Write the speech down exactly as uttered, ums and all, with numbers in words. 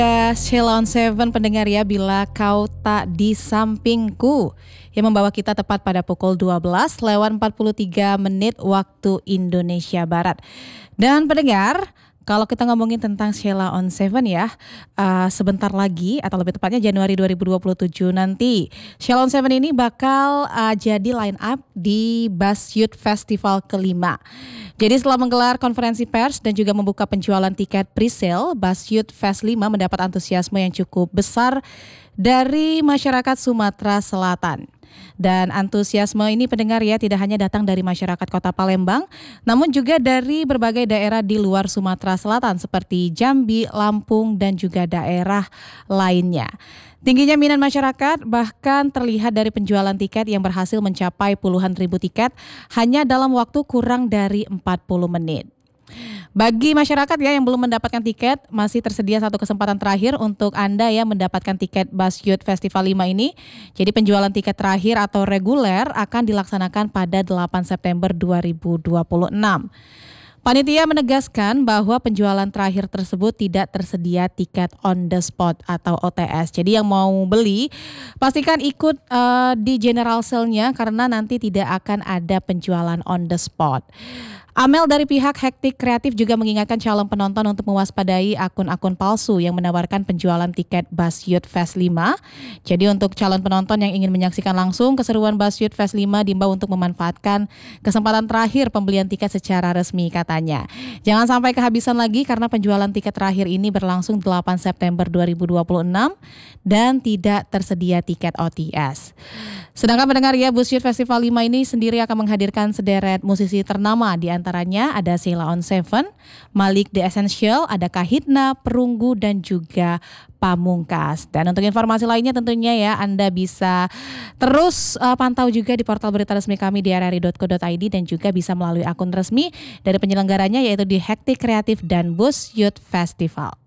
Sheila on Seven pendengar ya, bila kau tak di sampingku, yang membawa kita tepat pada pukul dua belas lewat empat puluh tiga menit waktu Indonesia Barat. Dan pendengar, kalau kita ngomongin tentang Sheila on Seven ya, uh, sebentar lagi atau lebih tepatnya Januari dua ribu dua puluh tujuh nanti, Sheila on Seven ini bakal uh, jadi line up di Buzz Youth Festival kelima. Jadi setelah menggelar konferensi pers dan juga membuka penjualan tiket pre-sale, Buzz Youth Fest lima mendapat antusiasme yang cukup besar dari masyarakat Sumatera Selatan. Dan antusiasme ini pendengar ya, tidak hanya datang dari masyarakat kota Palembang, namun juga dari berbagai daerah di luar Sumatera Selatan seperti Jambi, Lampung, dan juga daerah lainnya. Tingginya minat masyarakat bahkan terlihat dari penjualan tiket yang berhasil mencapai puluhan ribu tiket hanya dalam waktu kurang dari empat puluh menit. Bagi masyarakat ya yang belum mendapatkan tiket, masih tersedia satu kesempatan terakhir untuk Anda yang mendapatkan tiket Buzz Youth Festival lima ini. Jadi penjualan tiket terakhir atau reguler akan dilaksanakan pada delapan September dua ribu dua puluh enam. Panitia menegaskan bahwa penjualan terakhir tersebut tidak tersedia tiket on the spot atau O T S. Jadi yang mau beli pastikan ikut uh, di general sale-nya karena nanti tidak akan ada penjualan on the spot. Amel dari pihak Hektik Kreatif juga mengingatkan calon penonton untuk mewaspadai akun-akun palsu yang menawarkan penjualan tiket Buzz Youth Fest lima. Jadi untuk calon penonton yang ingin menyaksikan langsung keseruan Buzz Youth Fest lima diimbau untuk memanfaatkan kesempatan terakhir pembelian tiket secara resmi katanya. Jangan sampai kehabisan lagi karena penjualan tiket terakhir ini berlangsung delapan September dua ribu dua puluh enam dan tidak tersedia tiket O T S. Sedangkan pendengar ya, Buzz Youth Festival lima ini sendiri akan menghadirkan sederet musisi ternama, di antaranya ada Sheila on Seven, Malik The Essential, ada Kahitna, Perunggu, dan juga Pamungkas. Dan untuk informasi lainnya tentunya ya Anda bisa terus uh, pantau juga di portal berita resmi kami di r r i dot co dot i d dan juga bisa melalui akun resmi dari penyelenggaranya yaitu di Hektik Kreatif dan Buzz Youth Festival.